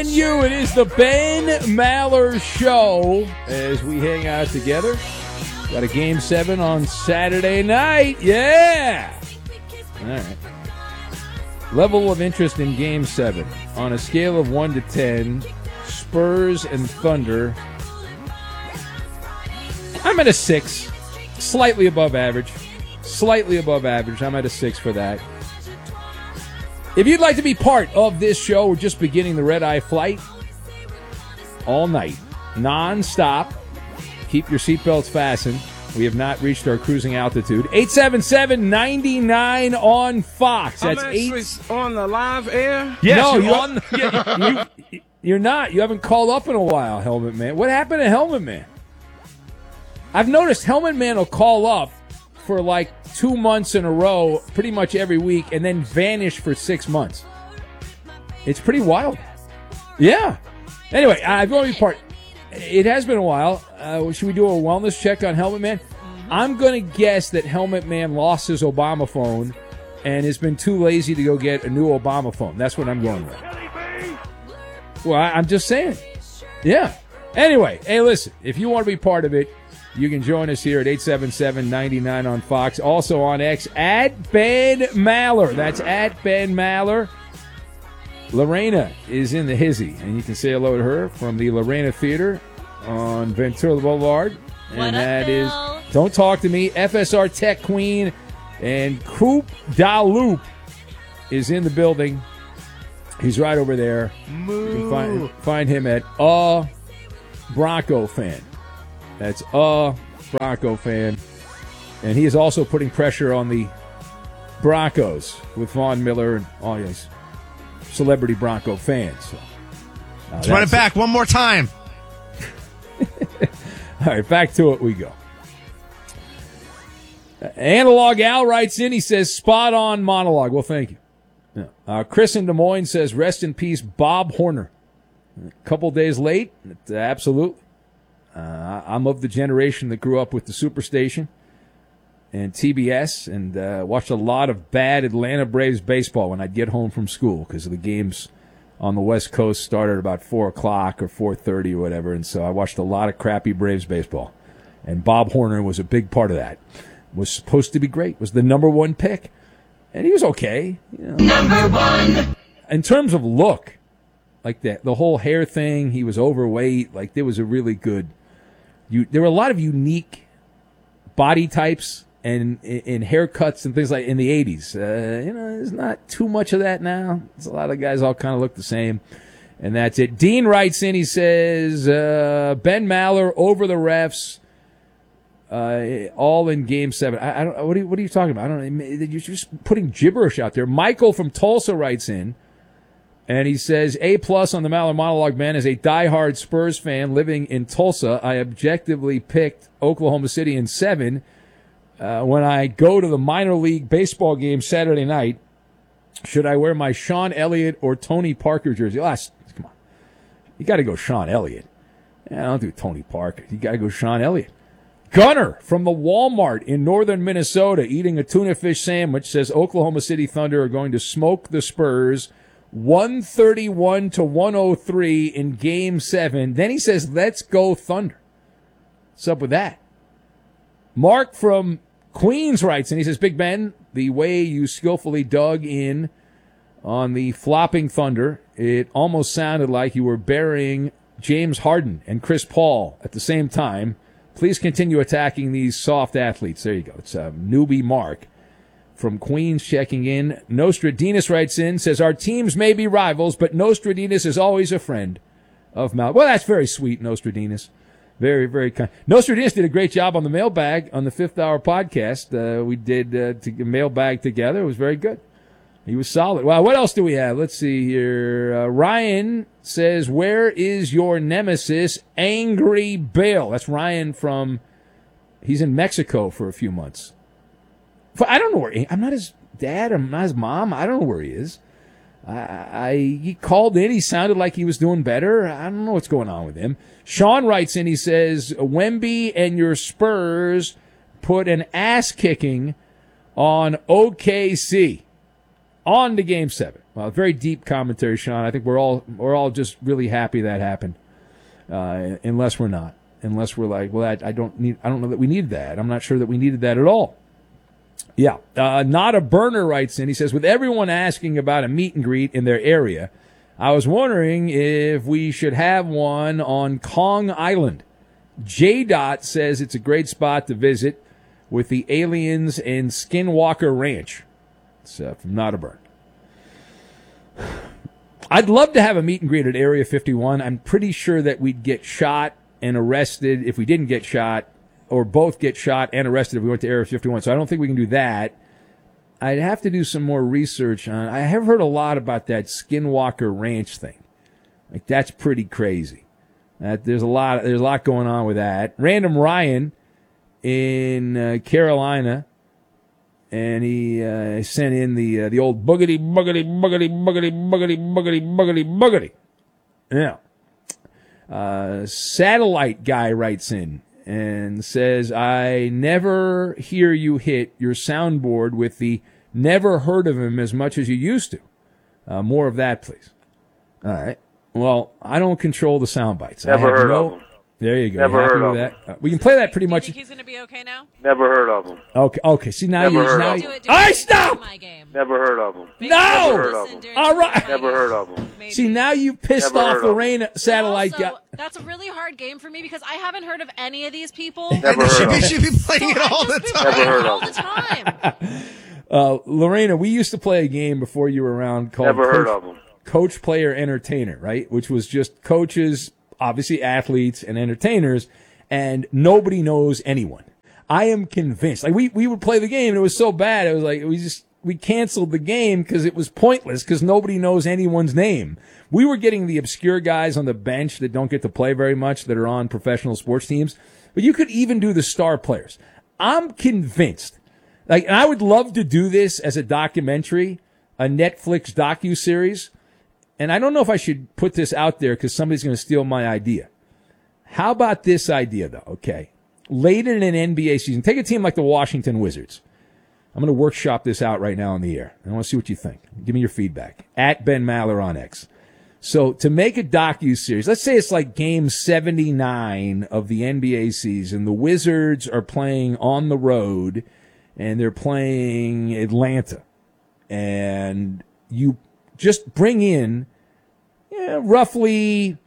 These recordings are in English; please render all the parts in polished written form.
and you. It is the Ben Maller Show as we hang out together. Got a Game 7 on Saturday night. Yeah! All right. Level of interest in Game 7. On a scale of 1 to 10, Spurs and Thunder. I'm at a 6. Slightly above average. Slightly above average. I'm at a 6 for that. If you'd like to be part of this show, we're just beginning the red-eye flight all night, non-stop. Keep your seatbelts fastened. We have not reached our cruising altitude. 877-99 on Fox. That's on the live air? Yes, no, you're not. You haven't called up in a while, Helmet Man. What happened to Helmet Man? I've noticed Helmet Man will call up for like 2 months in a row, pretty much every week, and then vanish for 6 months. It's pretty wild. Yeah. Anyway, if you want to be part, it has been a while. Should we do a wellness check on Helmet Man? I'm going to guess that Helmet Man lost his Obama phone and has been too lazy to go get a new Obama phone. That's what I'm going with. Well, I'm just saying. Yeah. Anyway, hey, listen, if you want to be part of it, you can join us here at 877-99 on Fox. Also on X, at Ben Maller. That's at Ben Maller. Lorena is in the hizzy, and you can say hello to her from the Lorena Theater on Ventura Boulevard. And that is, don't talk to me, FSR Tech Queen. And Coop Daloup is in the building. He's right over there. You can find him at Bronco Fan. That's Bronco Fan. And he is also putting pressure on the Broncos with Von Miller and all these celebrity Bronco fans. So, let's run it back one more time. All right, back to it we go. Analog Al writes in, he says, spot on monologue. Well, thank you. Yeah. Chris in Des Moines says, rest in peace, Bob Horner. A couple days late, absolutely. I'm of the generation that grew up with the Superstation and TBS and watched a lot of bad Atlanta Braves baseball when I'd get home from school because the games on the West Coast started about 4 o'clock or 4:30 or whatever, and so I watched a lot of crappy Braves baseball. And Bob Horner was a big part of that. Was supposed to be great. Was the number 1 pick. And he was okay. You know. Number 1. In terms of look, like that, the whole hair thing, he was overweight. Like, there was a really good... there were a lot of unique body types and haircuts and things like in the 80s. There's not too much of that now. There's a lot of guys all kind of look the same. And that's it. Dean writes in, he says, Ben Maller over the refs, all in Game 7. I don't. What are you talking about? I don't know. You're just putting gibberish out there. Michael from Tulsa writes in, and he says, A+ on the Maller monologue, man. As a diehard Spurs fan living in Tulsa, I objectively picked Oklahoma City in 7. When I go to the minor league baseball game Saturday night, should I wear my Sean Elliott or Tony Parker jersey? Come on. You got to go Sean Elliott. Yeah, don't do Tony Parker. You got to go Sean Elliott. Gunner from the Walmart in northern Minnesota eating a tuna fish sandwich says Oklahoma City Thunder are going to smoke the Spurs 131-103 in Game 7. Then he says, let's go Thunder. What's up with that? Mark from Queens writes, and he says, Big Ben, the way you skillfully dug in on the flopping Thunder, it almost sounded like you were burying James Harden and Chris Paul at the same time. Please continue attacking these soft athletes. There you go. It's newbie Mark from Queens checking in. Nostradamus writes in, says, our teams may be rivals, but Nostradamus is always a friend of Mal. Well, that's very sweet, Nostradamus. Very, very kind. Nostradamus did a great job on the mailbag on the Fifth Hour podcast. We did mailbag together. It was very good. He was solid. Well, what else do we have? Let's see here. Ryan says, where is your nemesis, Angry Bill? That's Ryan from, he's in Mexico for a few months. I don't know where, I'm not his dad, I'm not his mom. I don't know where he is. He called in. He sounded like he was doing better. I don't know what's going on with him. Sean writes in. He says, Wemby and your Spurs put an ass kicking on OKC. On to Game 7. Well, very deep commentary, Sean. I think we're all just really happy that happened. Unless we're not. Unless we're like, well, I don't know that we need that. I'm not sure that we needed that at all. Yeah. Not a burner writes in. He says, with everyone asking about a meet and greet in their area, I was wondering if we should have one on Kong Island. J. says it's a great spot to visit with the aliens and Skinwalker Ranch. It's from Not a Burn. I'd love to have a meet and greet at Area 51. I'm pretty sure that we'd get shot and arrested if we didn't get shot, or both get shot and arrested if we went to Area 51. So I don't think we can do that. I'd have to do some more research on. I have heard a lot about that Skinwalker Ranch thing. Like, that's pretty crazy. There's a lot going on with that. Random Ryan in Carolina, and he sent in the old boogity boogity boogity boogity boogity boogity boogity boogity. Yeah. Satellite guy writes in and says, I never hear you hit your soundboard with the never heard of him as much as you used to. More of that, please. All right. Well, I don't control the sound bites. Never heard of him. There you go. Never heard of that? We can play that pretty much. Do you think he's going to be okay now? Never heard of him. Okay. See, now Never you. heard Now of you. him. I stop. Never heard of him. No. Never heard of him. All right. Never heard of him. See, now you pissed Never off heard of him. Lorena Satellite guy. That's a really hard game for me because I haven't heard of any of these people. Never heard of him. She'd be playing it all the time. Never heard all of the him. time. Lorena, we used to play a game before you were around called Never heard of him. Coach, Player, Entertainer, right? Which was just coaches, obviously athletes and entertainers, and nobody knows anyone. I am convinced. Like, we would play the game, and it was so bad. It was like we canceled the game because it was pointless because nobody knows anyone's name. We were getting the obscure guys on the bench that don't get to play very much that are on professional sports teams, but you could even do the star players. I'm convinced. Like, and I would love to do this as a documentary, a Netflix docuseries. And I don't know if I should put this out there because somebody's going to steal my idea. How about this idea, though? Okay. Late in an NBA season, take a team like the Washington Wizards. I'm going to workshop this out right now on the air. I want to see what you think. Give me your feedback. At Ben Maller on X. So to make a docuseries, let's say it's like game 79 of the NBA season. The Wizards are playing on the road, and they're playing Atlanta. And you just bring in roughly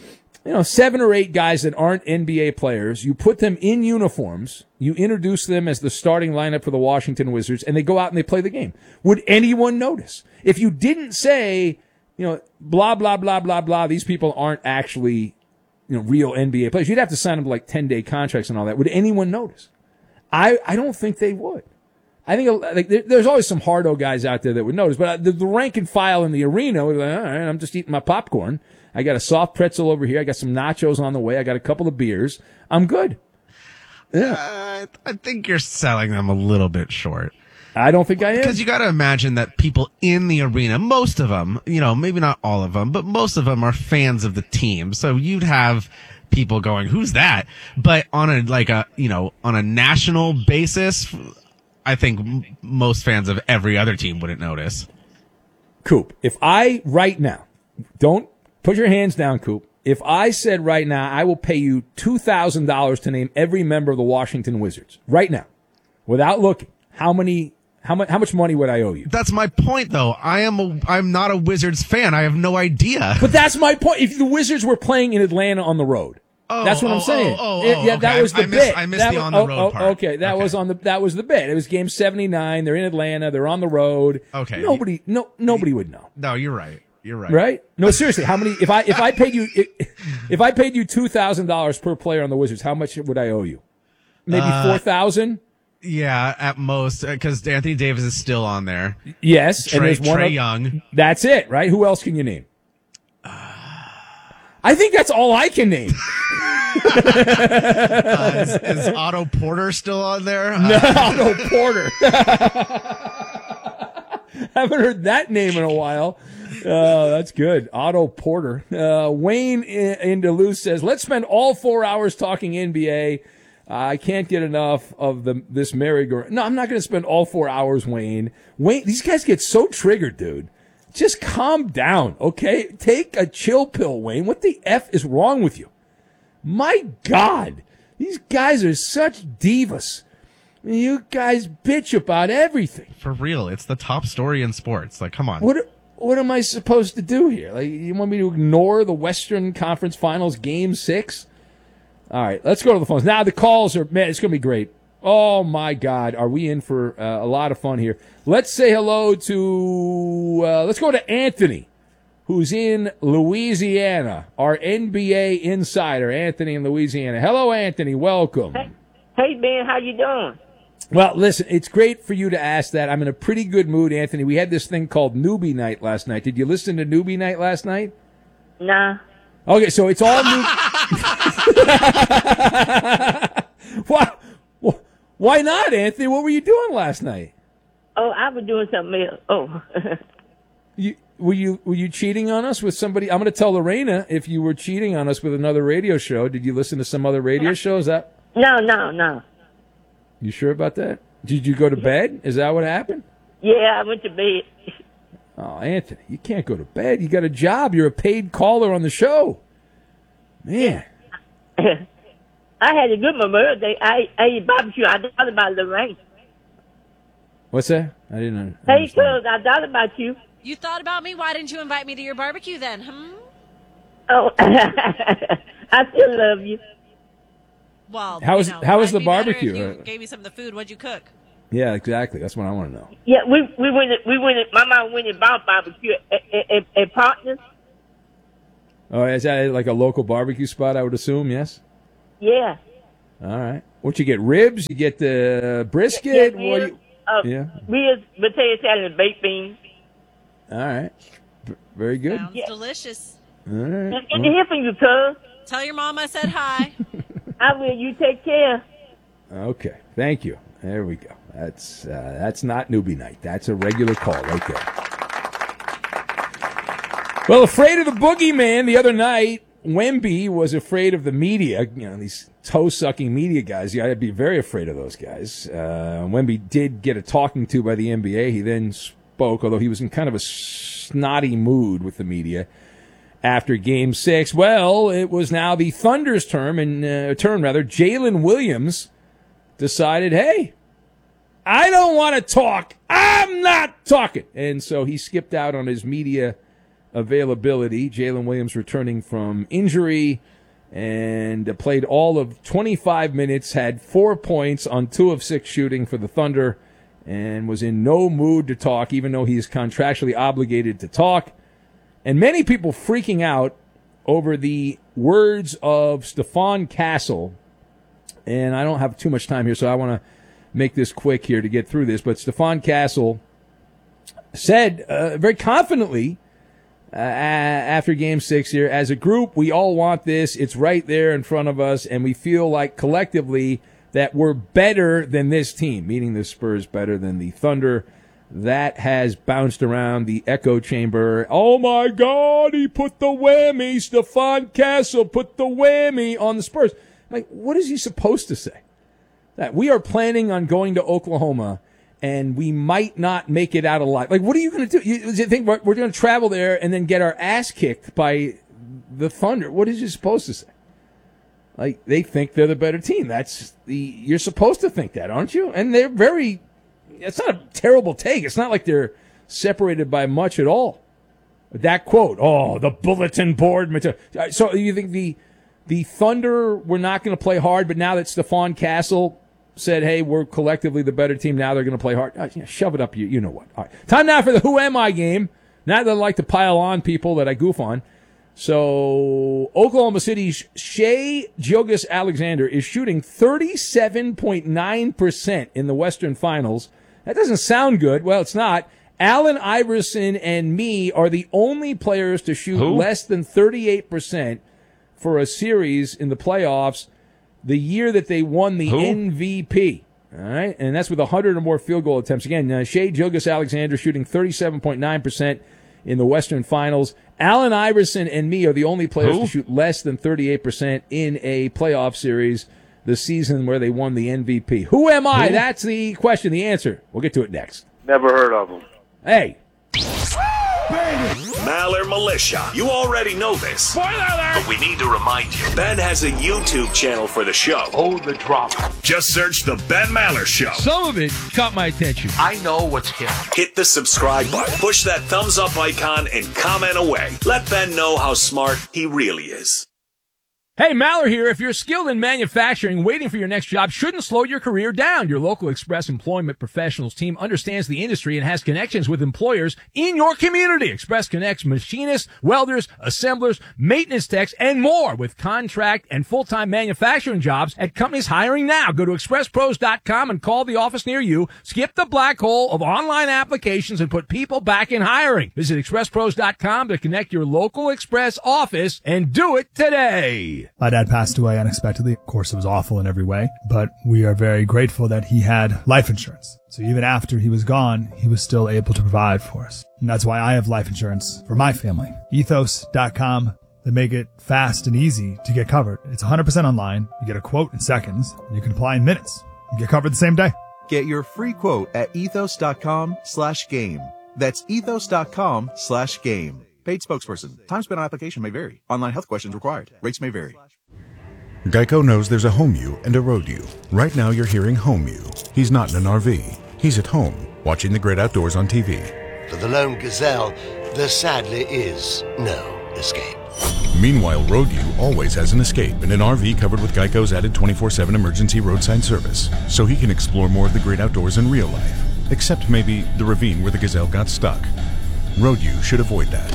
7 or 8 guys that aren't NBA players. You put them in uniforms. You introduce them as the starting lineup for the Washington Wizards, and they go out and they play the game. Would anyone notice? If you didn't say, blah, blah, blah, blah, blah, these people aren't actually, real NBA players, you'd have to sign them to like 10-day contracts and all that. Would anyone notice? I don't think they would. I think there's always some hardo guys out there that would notice, but the rank and file in the arena would be like, all right, I'm just eating my popcorn. I got a soft pretzel over here. I got some nachos on the way. I got a couple of beers. I'm good. Yeah. I think you're selling them a little bit short. I don't think I am. Because you got to imagine that people in the arena, most of them, maybe not all of them, but most of them are fans of the team. So you'd have people going, who's that? But on a national basis, I think most fans of every other team wouldn't notice. Coop, if I right now, don't put your hands down, Coop. If I said right now, I will pay you $2,000 to name every member of the Washington Wizards right now, without looking, how much money would I owe you? That's my point, though. I'm not a Wizards fan. I have no idea. But that's my point. If the Wizards were playing in Atlanta on the road. That's what I'm saying. Okay. That was the bit. I missed the on the road part. Okay, that was the bit. It was game 79. They're in Atlanta. They're on the road. Okay. Nobody would know. No, you're right. You're right. Right? No, seriously. How many? If I paid you $2,000 per player on the Wizards, how much would I owe you? Maybe $4,000. Yeah, at most, because Anthony Davis is still on there. Yes, and there's one Trae Young. That's it, right? Who else can you name? I think that's all I can name. Is Otto Porter still on there? No, Otto Porter. Haven't heard that name in a while. That's good. Otto Porter. Wayne in Duluth says, let's spend all 4 hours talking NBA. I can't get enough of this merry-go-round. No, I'm not going to spend all 4 hours, Wayne. These guys get so triggered, dude. Just calm down, okay? Take a chill pill, Wayne. What the F is wrong with you? My God, these guys are such divas. You guys bitch about everything. For real, it's the top story in sports. Like, come on. What am I supposed to do here? Like, you want me to ignore the Western Conference Finals Game 6? All right, let's go to the phones. Now the calls are, man, it's going to be great. Oh, my God. Are we in for a lot of fun here? Let's say hello to, let's go to Anthony, who's in Louisiana, our NBA insider, Anthony in Louisiana. Hello, Anthony. Welcome. Hey, Ben, how you doing? Well, listen, it's great for you to ask that. I'm in a pretty good mood, Anthony. We had this thing called Newbie Night last night. Did you listen to Newbie Night last night? Nah. Okay, so it's all new. Why not, Anthony? What were you doing last night? Oh, I was doing something else. Oh. Were you cheating on us with somebody? I'm going to tell Lorena if you were cheating on us with another radio show. Did you listen to some other radio shows? No. You sure about that? Did you go to bed? Is that what happened? Yeah, I went to bed. Oh, Anthony, you can't go to bed. You got a job. You're a paid caller on the show. Man. I had a good Memorial Day. I ate barbecue. I thought about Lorraine. What's that? I didn't Hey, cuz, I thought about you. You thought about me? Why didn't you invite me to your barbecue then? Oh, I still love you. Well, how was the it'd be better barbecue? if you gave me some of the food. What'd you cook? Yeah, exactly. That's what I want to know. Yeah, we went. My mom went and bought barbecue at Partners. Oh, is that like a local barbecue spot? I would assume. Yes. Yeah. All right. What you get? Ribs? You get the brisket? Yeah. Ribs, potato salad, and baked beans. All right. Very good. Sounds delicious. All right. Good to hear from you, cuz. Tell your mom I said hi. I will. You take care. Okay. Thank you. There we go. That's not Newbie Night. That's a regular call right there. Well, afraid of the boogeyman the other night, Wemby was afraid of the media. You know, these toe-sucking media guys. You got to be very afraid of those guys. Wemby did get a talking to by the NBA. He then spoke, although he was in kind of a snotty mood with the media after Game 6. Well, it was now the Thunder's turn. Jalen Williams decided, hey, I don't want to talk. I'm not talking. And so he skipped out on his media availability. Jalen Williams returning from injury and played all of 25 minutes, had 4 points on 2 of 6 shooting for the Thunder, and was in no mood to talk, even though he is contractually obligated to talk. And many people freaking out over the words of Stephon Castle. And I don't have too much time here, so I want to make this quick here to get through this. But Stephon Castle said very confidently after Game 6 here, as a group, we all want this. It's right there in front of us, and we feel like collectively that we're better than this team, meaning the Spurs better than the Thunder. That has bounced around the echo chamber. Oh, my God, he put the whammy. Stephon Castle put the whammy on the Spurs. Like, what is he supposed to say? That we are planning on going to Oklahoma, and we might not make it out alive. Like, what are you going to do? You think we're going to travel there and then get our ass kicked by the Thunder? What is he supposed to say? Like, they think they're the better team. You're supposed to think that, aren't you? And they're very... It's not a terrible take. It's not like they're separated by much at all. That quote, the bulletin board material. So you think the Thunder were not going to play hard, but now that Stephon Castle said, hey, we're collectively the better team, now they're going to play hard? Shove it up, you know what. All right. Time now for the Who Am I game. Not that I like to pile on people that I goof on. So Oklahoma City's Shai Gilgeous-Alexander is shooting 37.9% in the Western Finals. That doesn't sound good. Well, it's not. Allen Iverson and me are the only players to shoot less than 38% for a series in the playoffs the year that they won the MVP. All right, and that's with 100 or more field goal attempts. Again, Shai Gilgeous-Alexander shooting 37.9% in the Western Finals. Allen Iverson and me are the only players to shoot less than 38% in a playoff series the season where they won the MVP. Who am I? That's the question, the answer. We'll get to it next. Never heard of them. Hey. Maller Militia. You already know this. Spoiler alert! But we need to remind you. Ben has a YouTube channel for the show. Hold the drama. Just search The Ben Maller Show. Some of it caught my attention. I know what's hip. Hit the subscribe button, push that thumbs up icon, and comment away. Let Ben know how smart he really is. Hey, Maller here. If you're skilled in manufacturing, waiting for your next job shouldn't slow your career down. Your local Express Employment Professionals team understands the industry and has connections with employers in your community. Express connects machinists, welders, assemblers, maintenance techs, and more with contract and full-time manufacturing jobs at companies hiring now. Go to expresspros.com and call the office near you. Skip the black hole of online applications and put people back in hiring. Visit expresspros.com to connect your local Express office and do it today. My dad passed away unexpectedly. Of course, it was awful in every way, but we are very grateful that he had life insurance. So even after he was gone, he was still able to provide for us. And that's why I have life insurance for my family. Ethos.com. They make it fast and easy to get covered. It's 100% online. You get a quote in seconds, and you can apply in minutes. You get covered the same day. Get your free quote at ethos.com/game. That's ethos.com/game. Paid spokesperson. Time spent on application may vary. Online health questions required. Rates may vary. Geico knows there's a home you and a road you. Right now you're hearing home you. He's not in an RV. He's at home, watching the great outdoors on TV. For the lone gazelle, there sadly is no escape. Meanwhile, road you always has an escape in an RV covered with Geico's added 24/7 emergency roadside service, so he can explore more of the great outdoors in real life. Except maybe the ravine where the gazelle got stuck. Road you should avoid that.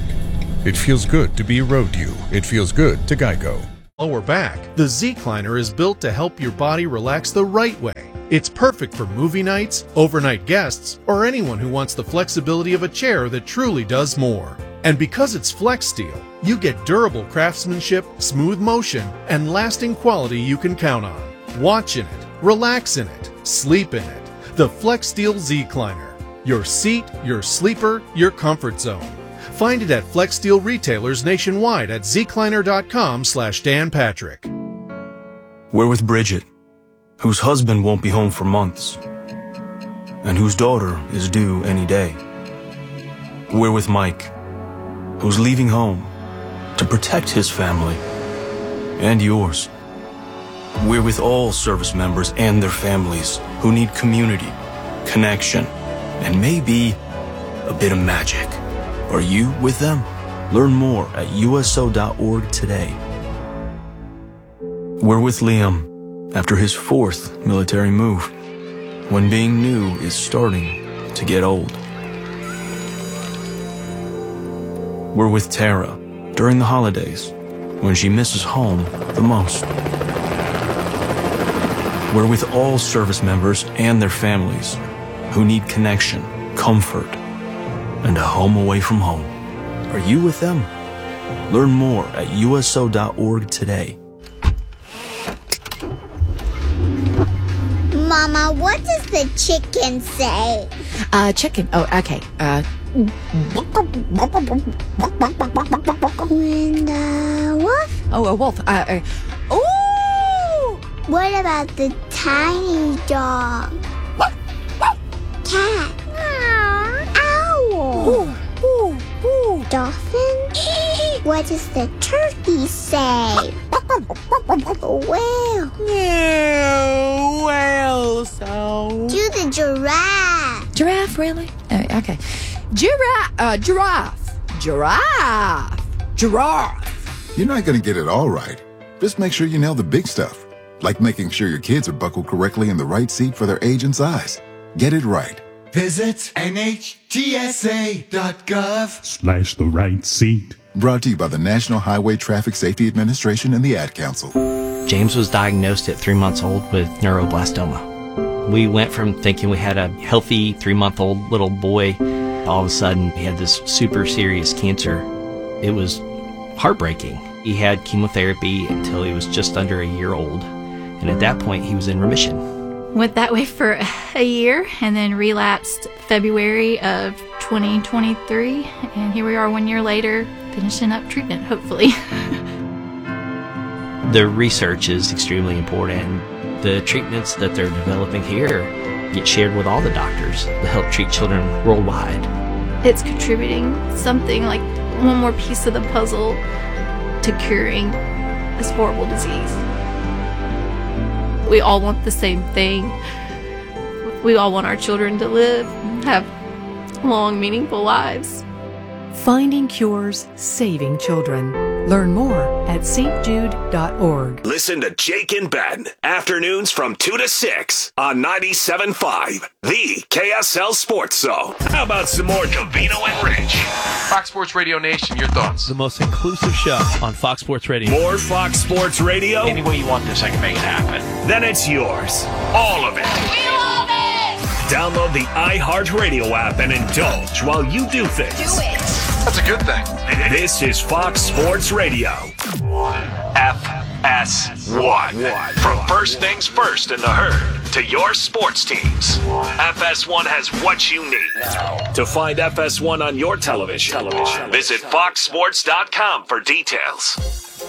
It feels good to be road you. It feels good to Geico. Lower back. The Z-Cliner is built to help your body relax the right way. It's perfect for movie nights, overnight guests, or anyone who wants the flexibility of a chair that truly does more. And because it's Flex Steel, you get durable craftsmanship, smooth motion, and lasting quality you can count on. Watch in it, relax in it, sleep in it. The Flex Steel Z-Cliner. Your seat, your sleeper, your comfort zone. Find it at Flex Steel retailers nationwide at zcliner.com/Dan Patrick. We're with Bridget, whose husband won't be home for months, and whose daughter is due any day. We're with Mike, who's leaving home to protect his family and yours. We're with all service members and their families who need community, connection, and maybe a bit of magic. Are you with them? Learn more at USO.org today. We're with Liam after his 4th military move, when being new is starting to get old. We're with Tara during the holidays, when she misses home the most. We're with all service members and their families who need connection, comfort, and a home away from home. Are you with them? Learn more at USO.org today. Mama, what does the chicken say? Chicken. Oh, okay. When the wolf? Oh, a wolf. Ooh! What about the tiny dog? Cat? Owl? Ooh, ooh, ooh. Dolphin? What does the turkey say? Whale? Yeah, whale sound. Do the giraffe. Giraffe, really? Okay. Giraffe. You're not going to get it all right. Just make sure you nail the big stuff, like making sure your kids are buckled correctly in the right seat for their age and size. Get it right. Visit NHTSA.gov/ the right seat. Brought to you by the National Highway Traffic Safety Administration and the Ad Council. James was diagnosed at 3 months old with neuroblastoma. We went from thinking we had a healthy 3-month-old little boy. All of a sudden, he had this super serious cancer. It was heartbreaking. He had chemotherapy until he was just under a year old. And at that point, he was in remission. Went that way for a year and then relapsed February of 2023. And here we are 1 year later, finishing up treatment, hopefully. The research is extremely important. The treatments that they're developing here get shared with all the doctors that help treat children worldwide. it's contributing something, like one more piece of the puzzle to curing this horrible disease. We all want the same thing. We all want our children to live, have long, meaningful lives. Finding cures, saving children. Learn more at stjude.org. Listen to Jake and Ben, afternoons from 2 to 6 on 97.5, the KSL Sports Zone. How about some more Covino and Rich? Fox Sports Radio Nation, your thoughts? The most inclusive show on Fox Sports Radio. More Fox Sports Radio? Any way you want this, I can make it happen. Then it's yours. All of it. We love it! Download the iHeartRadio app and indulge while you do things. Do it! That's a good thing. This is Fox Sports Radio. FS1. From first things first in the herd to your sports teams, FS1 has what you need. To find FS1 on your television, visit foxsports.com for details.